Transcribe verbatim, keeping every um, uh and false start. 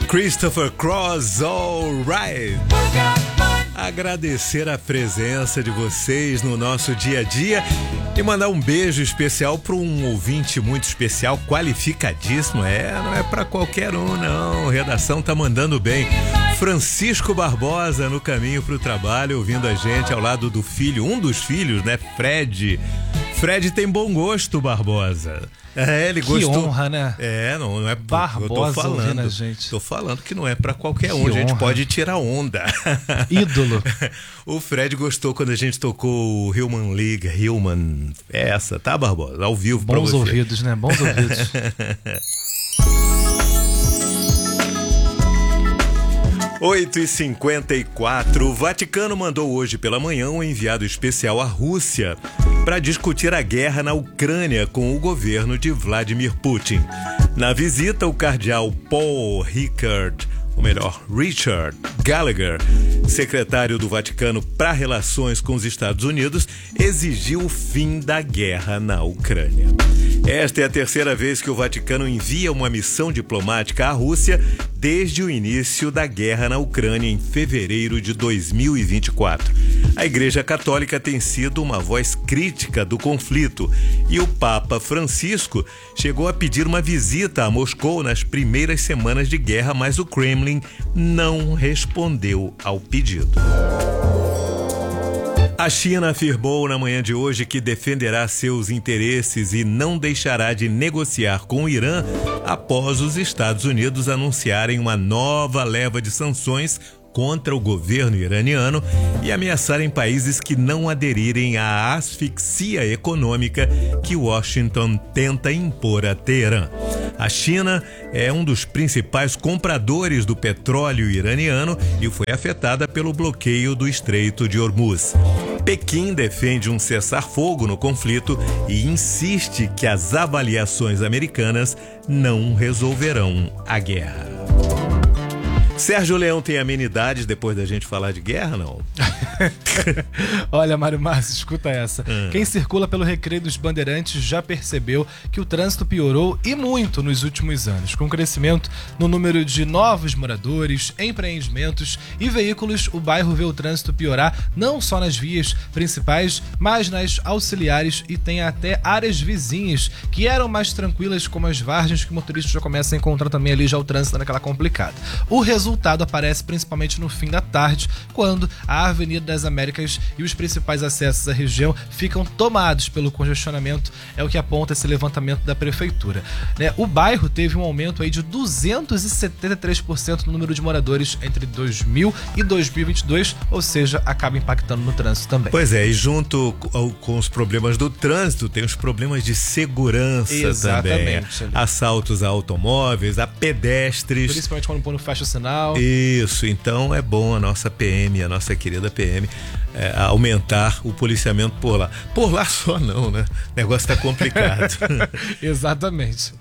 Christopher Cross, alright. Agradecer a presença de vocês no nosso dia a dia e mandar um beijo especial para um ouvinte muito especial, qualificadíssimo. É, não é para qualquer um, não. A redação tá mandando bem. Francisco Barbosa no caminho para o trabalho, ouvindo a gente ao lado do filho, um dos filhos, né? Fred. Fred tem bom gosto, Barbosa. É, ele que gostou. Que honra, né? É, não, não é Barbosa, eu tô falando, a gente. Tô falando que não é pra qualquer que um, a gente honra. pode tirar onda. Ídolo. O Fred gostou quando a gente tocou o Human League, Human, essa, tá, Barbosa? Ao vivo pra você. Bons ouvidos, né? Bons ouvidos. oito e cinquenta e quatro, o Vaticano mandou hoje pela manhã um enviado especial à Rússia para discutir a guerra na Ucrânia com o governo de Vladimir Putin. Na visita, o cardeal Paul Ricard, ou melhor, Richard Gallagher, secretário do Vaticano para relações com os Estados Unidos, exigiu o fim da guerra na Ucrânia. Esta é a terceira vez que o Vaticano envia uma missão diplomática à Rússia desde o início da guerra na Ucrânia em fevereiro de dois mil e vinte e quatro. A Igreja Católica tem sido uma voz crítica do conflito e o Papa Francisco chegou a pedir uma visita a Moscou nas primeiras semanas de guerra, mas o Kremlin não respondeu ao pedido. A China afirmou na manhã de hoje que defenderá seus interesses e não deixará de negociar com o Irã após os Estados Unidos anunciarem uma nova leva de sanções contra o governo iraniano e ameaçarem países que não aderirem à asfixia econômica que Washington tenta impor a Teherã. A China é um dos principais compradores do petróleo iraniano e foi afetada pelo bloqueio do Estreito de Hormuz. Pequim defende um cessar-fogo no conflito e insiste que as avaliações americanas não resolverão a guerra. Sérgio Leão tem amenidades depois da gente falar de guerra, não? Olha, Mário Márcio, escuta essa. Hum. Quem circula pelo Recreio dos Bandeirantes já percebeu que o trânsito piorou e muito nos últimos anos, com crescimento no número de novos moradores, empreendimentos e veículos. O bairro vê o trânsito piorar não só nas vias principais, mas nas auxiliares e tem até áreas vizinhas que eram mais tranquilas, como as vargens, que o motorista já começa a encontrar também ali já o trânsito naquela complicada. O resultado O resultado aparece principalmente no fim da tarde, quando a Avenida das Américas e os principais acessos à região ficam tomados pelo congestionamento, é o que aponta esse levantamento da prefeitura. Né? O bairro teve um aumento aí de duzentos e setenta e três por cento no número de moradores entre dois mil e dois mil e vinte e dois, ou seja, acaba impactando no trânsito também. Pois é, e junto com os problemas do trânsito, tem os problemas de segurança. Exatamente, também. Assaltos a automóveis, a pedestres. Principalmente quando põe no fecha o sinal. Isso, então é bom a nossa P M, a nossa querida P M, é, aumentar o policiamento por lá. Por lá só não, né? O negócio tá complicado. Exatamente.